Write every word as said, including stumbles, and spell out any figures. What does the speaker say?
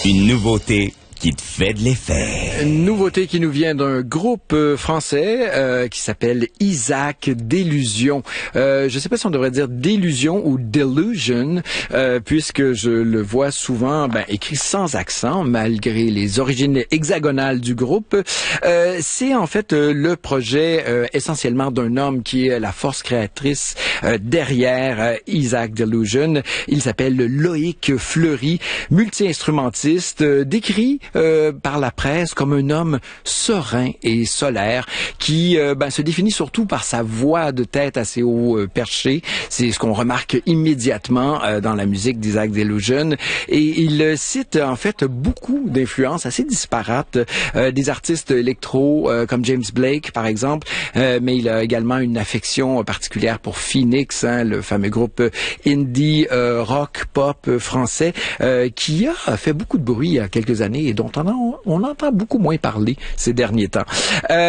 Une nouveauté qui te fait de l'effet. Une nouveauté qui nous vient d'un groupe euh, français euh, qui s'appelle Isaac Delusion. Euh, je ne sais pas si on devrait dire Délusion ou Delusion, euh, puisque je le vois souvent ben, écrit sans accent, malgré les origines hexagonales du groupe. Euh, c'est en fait euh, le projet euh, essentiellement d'un homme qui est la force créatrice euh, derrière euh, Isaac Delusion. Il s'appelle Loïc Fleury, multi-instrumentiste, euh, décrit Euh, par la presse comme un homme serein et solaire qui euh, ben, se définit surtout par sa voix de tête assez haut euh, perché. C'est ce qu'on remarque immédiatement euh, dans la musique d'Isaac Delusion. Et il euh, cite en fait beaucoup d'influences assez disparates euh, des artistes électro euh, comme James Blake par exemple, euh, mais il a également une affection particulière pour Phoenix, hein, le fameux groupe indie euh, rock pop euh, français euh, qui a fait beaucoup de bruit il y a quelques années et dont on, en, on entend beaucoup moins parler ces derniers temps. Euh,